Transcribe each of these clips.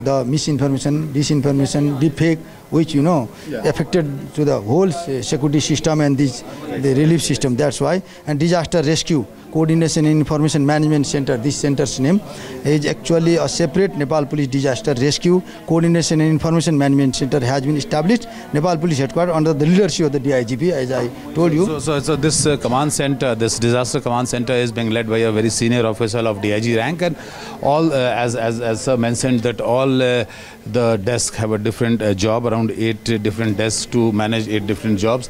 The misinformation, disinformation, deepfake, which affected to the whole security system and the relief system. That's why. And disaster rescue, coordination and information management center. This center's name is actually a separate Nepal Police Disaster Rescue Coordination and Information Management Center has been established. Nepal Police headquarters under the leadership of the DIGP, as I told you. So this command center, this disaster command center, is being led by a very senior officer of DIG rank, and all, as sir mentioned, that all the desks have a different job, around 8 different desks to manage 8 different jobs.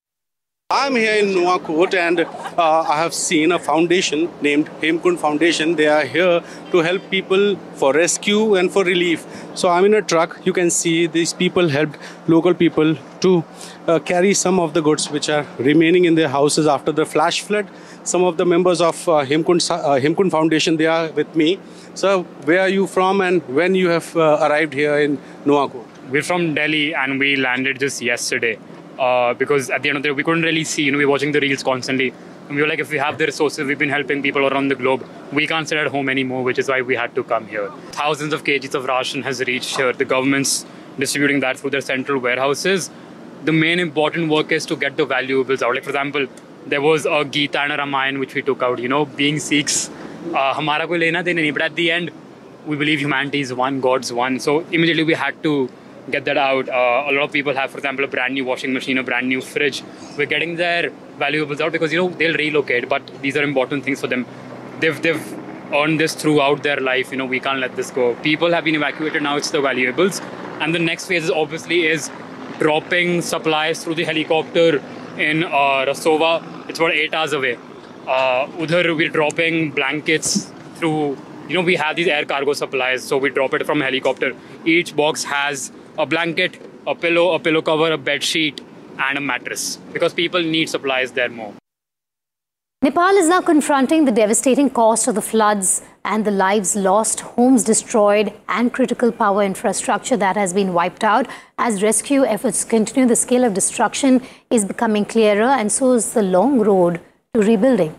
I'm here in Nuwakot, and I have seen a foundation named Hemkund Foundation. They are here to help people for rescue and for relief. So I'm in a truck. You can see these people helped local people to carry some of the goods which are remaining in their houses after the flash flood. Some of the members of Hemkund Foundation, they are with me. So where are you from and when you have arrived here in Nuwakot? We're from Delhi and we landed just yesterday. Because at the end of the day, we couldn't really see, we were watching the reels constantly. And we were like, if we have the resources, we've been helping people around the globe. We can't sit at home anymore, which is why we had to come here. Thousands of kgs of ration has reached here. The government's distributing that through their central warehouses. The main important work is to get the valuables out. Like, for example, there was a Gita and a Ramayana which we took out, being Sikhs. Hamara koi lena dena nahi. But at the end, we believe humanity is one, God's one. So immediately we had to get that out. A lot of people have, for example, a brand new washing machine, a brand new fridge. We're getting their valuables out because, they'll relocate, but these are important things for them. They've earned this throughout their life. We can't let this go. People have been evacuated, now it's the valuables. And the next phase is dropping supplies through the helicopter in Rasova. It's about 8 hours away. Udhar, we're dropping blankets through, we have these air cargo supplies, so we drop it from a helicopter. Each box has a blanket, a pillow cover, a bed sheet, and a mattress, because people need supplies there more. Nepal is now confronting the devastating cost of the floods and the lives lost, homes destroyed, and critical power infrastructure that has been wiped out. As rescue efforts continue, the scale of destruction is becoming clearer, and so is the long road to rebuilding.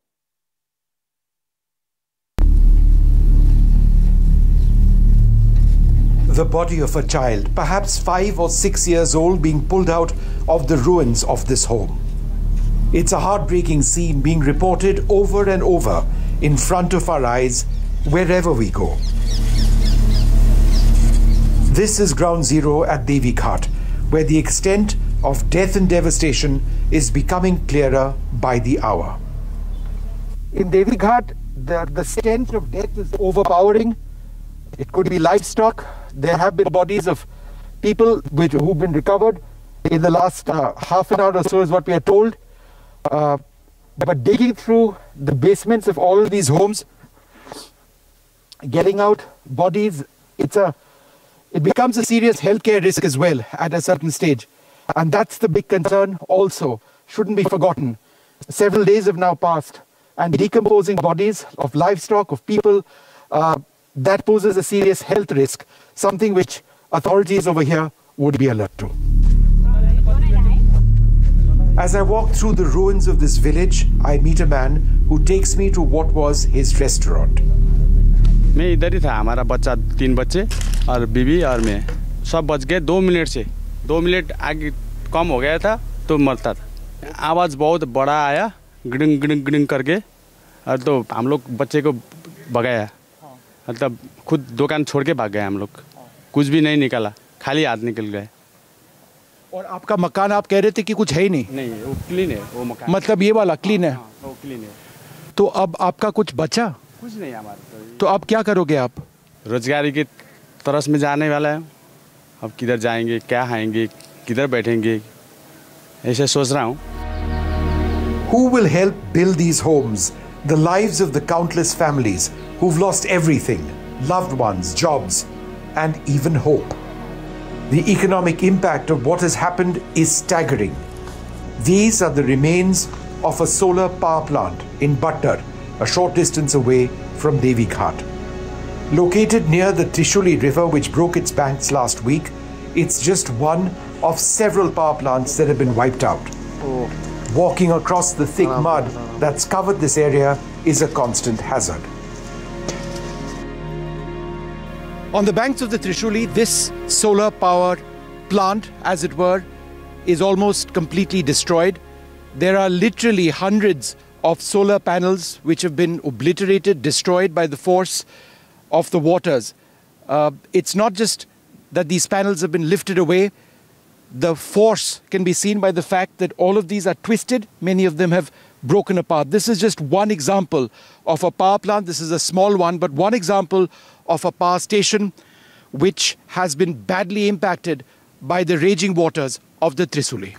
The body of a child, perhaps 5 or 6 years old, being pulled out of the ruins of this home. It's a heartbreaking scene being reported over and over in front of our eyes wherever we go. This is ground zero at Devi Ghat, where the extent of death and devastation is becoming clearer by the hour. In Devi Ghat, the stench of death is overpowering. It could be livestock. There have been bodies of people who've been recovered in the last half an hour or so is what we are told. But digging through the basements of all of these homes, getting out bodies, it becomes a serious healthcare risk as well at a certain stage. And that's the big concern also, shouldn't be forgotten. Several days have now passed, and decomposing bodies of livestock, of people, that poses a serious health risk, something which authorities over here would be alert to. As I walk through the ruins of this village, I meet a man who takes me to what was his restaurant. मैं इधर ही था, हमारा बच्चा 3 बच्चे और बीवी और मैं, सब बच गए 2 मिनट से। 2 मिनट आगे कम हो गया था तो मरता था। आवाज़ बहुत बड़ा आया, गिड़िंग गिड़िंग गिड़िंग करके, और तो हम लोग बच्चे को भगाया, मतलब खुद दुकान छोड़ के भाग गए हम लोग, कुछ भी नहीं निकाला, खाली हाथ निकल गए। और आपका मकान आप कह रहे थे कि कुछ है ही नहीं? नहीं, वो क्लीन है वो मकान। मतलब ये वाला क्लीन है? हाँ, वो क्लीन है। तो अब आपका कुछ बचा? कुछ नहीं हमारा। तो अब क्या करोगे आप? रोजगारी की तरस में जाने वाला है। अब किधर जाएंगे, क्या खाएंगे, किधर बैठेंगे, ऐसे सोच रहा हूँ। Who will help build these homes, the lives of the countless families who've lost everything, loved ones, jobs, and even hope? The economic impact of what has happened is staggering. These are the remains of a solar power plant in Bhattar, a short distance away from Devi Ghat. Located near the Trishuli River, which broke its banks last week, it's just one of several power plants that have been wiped out. Walking across the thick mud that's covered this area is a constant hazard. On the banks of the Trishuli, this solar power plant, as it were, is almost completely destroyed. There are literally hundreds of solar panels which have been obliterated, destroyed by the force of the waters. It's not just that these panels have been lifted away. The force can be seen by the fact that all of these are twisted. Many of them have broken apart. This is just one example of a power plant. This is a small one, but one example of a power station which has been badly impacted by the raging waters of the Trishuli.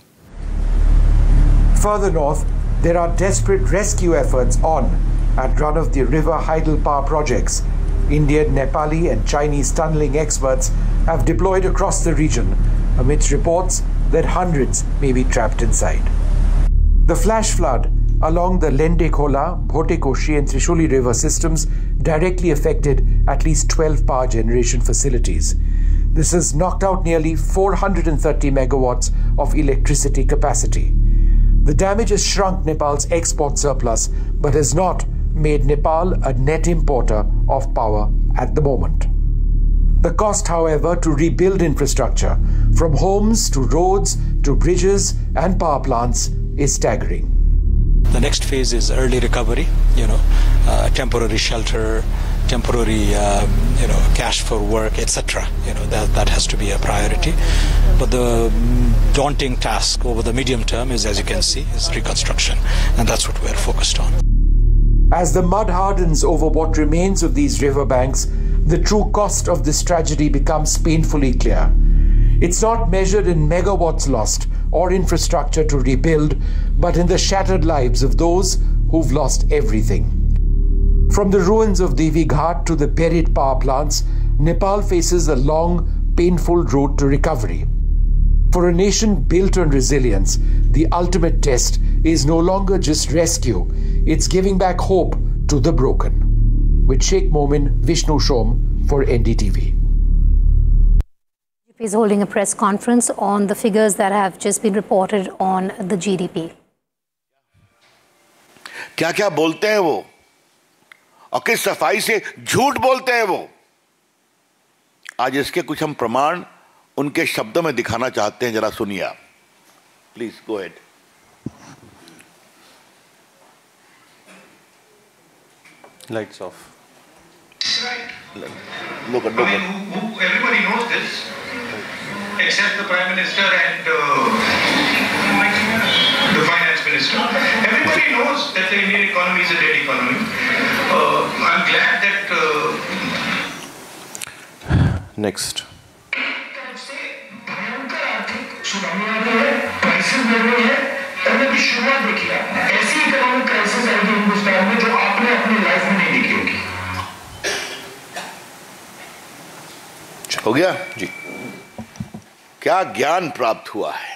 Further north, there are desperate rescue efforts on at run of the river Haidel power projects. Indian, Nepali and Chinese tunneling experts have deployed across the region amidst reports that hundreds may be trapped inside. The flash flood along the Lende-Khola, Bhote-Koshi and Trishuli river systems directly affected at least 12 power generation facilities. This has knocked out nearly 430 megawatts of electricity capacity. The damage has shrunk Nepal's export surplus but has not made Nepal a net importer of power at the moment. The cost, however, to rebuild infrastructure, from homes to roads to bridges and power plants, is staggering. The next phase is early recovery, temporary shelter, temporary, cash for work, etc. That has to be a priority. But the daunting task over the medium term is, as you can see, is reconstruction. And that's what we're focused on. As the mud hardens over what remains of these riverbanks, the true cost of this tragedy becomes painfully clear. It's not measured in megawatts lost or infrastructure to rebuild, but in the shattered lives of those who've lost everything. From the ruins of Devi Ghat to the buried power plants, Nepal faces a long, painful road to recovery. For a nation built on resilience, the ultimate test is no longer just rescue, it's giving back hope to the broken. With Sheikh Momin, Vishnu Shom for NDTV. He is holding a press conference on the figures that have just been reported on the GDP. क्या क्या बोलते हैं वो और किस सफाई से झूठ बोलते हैं वो, आज इसके कुछ हम प्रमाण उनके शब्दों में दिखाना चाहते हैं. जरा सुनिए आप. Please go ahead. Lights off. Right. Look at everybody knows this, except the Prime Minister and the Finance Minister. Everybody knows that the Indian economy is a dead economy. I'm glad that... Next. हो गया जी. क्या ज्ञान प्राप्त हुआ है.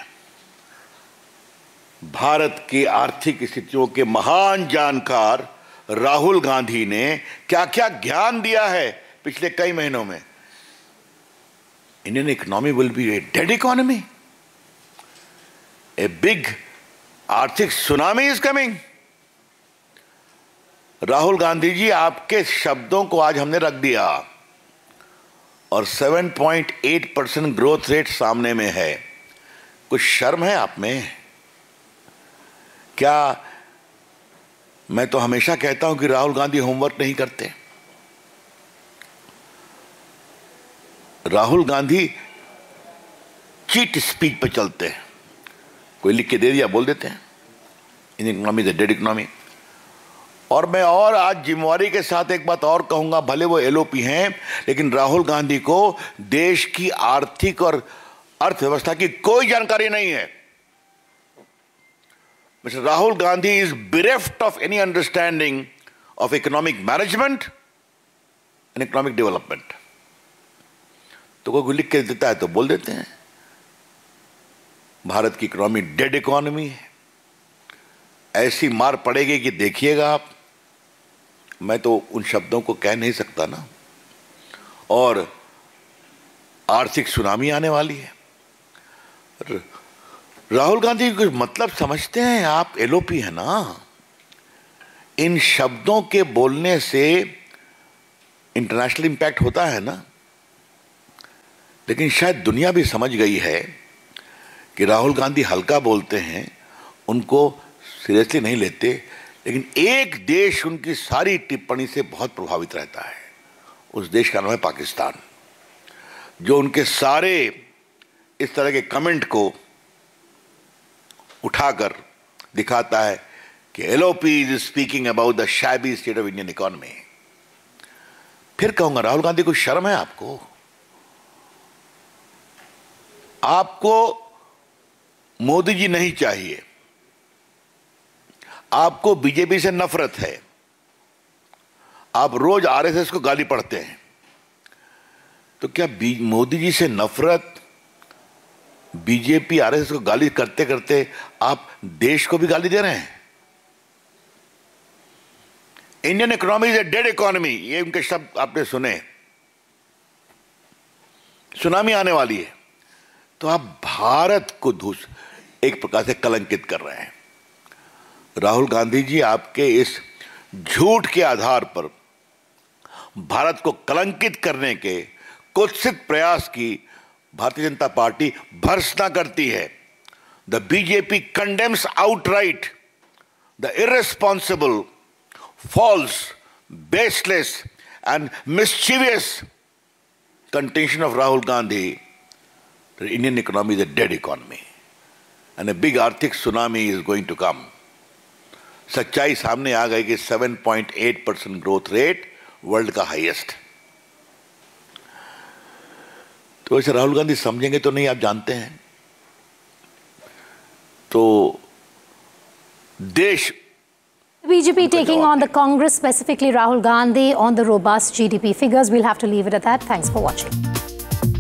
भारत की आर्थिक स्थितियों के महान जानकार राहुल गांधी ने क्या क्या ज्ञान दिया है पिछले कई महीनों में. Indian economy will be a dead economy. A big आर्थिक tsunami is coming. Rahul Gandhi ji, आपके शब्दों को आज हमने रख दिया और 7.8% ग्रोथ रेट सामने में है. कुछ शर्म है आप में क्या? मैं तो हमेशा कहता हूं कि राहुल गांधी होमवर्क नहीं करते. राहुल गांधी चीट स्पीड पे चलते हैं. कोई लिख के दे दिया, बोल देते हैं Indian economy is dead economy. और मैं और आज जिम्मेवारी के साथ एक बात और कहूंगा, भले वो एलओपी हैं, लेकिन राहुल गांधी को देश की आर्थिक और अर्थव्यवस्था की कोई जानकारी नहीं है. Mister Rahul Gandhi is bereft of any understanding of economic management and economic development. तो कोई लिख के देता है तो बोल देते हैं भारत की इकोनॉमी डेड इकोनॉमी है. ऐसी मार पड़ेगी कि देखिएगा आप. मैं तो उन शब्दों को कह नहीं सकता ना. और आर्थिक सुनामी आने वाली है. राहुल गांधी कुछ मतलब समझते हैं आप? एलओपी है ना. इन शब्दों के बोलने से इंटरनेशनल इंपैक्ट होता है ना. लेकिन शायद दुनिया भी समझ गई है कि राहुल गांधी हल्का बोलते हैं, उनको सीरियसली नहीं लेते, लेकिन एक देश उनकी सारी टिप्पणी से बहुत प्रभावित रहता है। उस देश का नाम है पाकिस्तान, जो उनके सारे इस तरह के कमेंट को उठाकर दिखाता है कि LOP is speaking about the shabby state of Indian economy. फिर कहूंगा, राहुल गांधी को शर्म है आपको? आपको मोदी जी नहीं चाहिए, आपको बीजेपी से नफरत है, आप रोज RSS को गाली पढ़ते हैं, तो क्या मोदी जी से नफरत, बीजेपी RSS को गाली करते करते आप देश को भी गाली दे रहे हैं? Indian economy is a dead economy, ये उनके शब्द आपने सुने। सुनामी आने वाली है, तो आप भारत को एक प्रकार से कलंकित कर रहे हैं। राहुल गांधी जी, आपके इस झूठ के आधार पर भारत को कलंकित करने के कुत्सित प्रयास की भारतीय जनता पार्टी भर्त्सना करती है। The BJP condemns outright the irresponsible, false, baseless and mischievous contention of Rahul Gandhi that the Indian economy is a dead economy and a big Arthik tsunami is going to come. सच्चाई सामने आ गई कि 7.8% growth rate world का highest. तो ऐसे राहुल गांधी समझेंगे तो नहीं, आप जानते हैं। तो देश BJP taking on the Congress, specifically Rahul Gandhi, on the robust GDP figures. We'll have to leave it at that. Thanks for watching.